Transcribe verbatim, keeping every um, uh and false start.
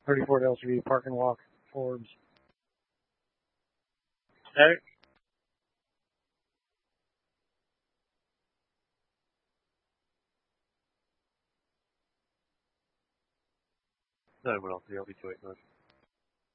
thirty-four to L C V, Park and Walk, Forbes. Hey. No one else here, I'll be doing that.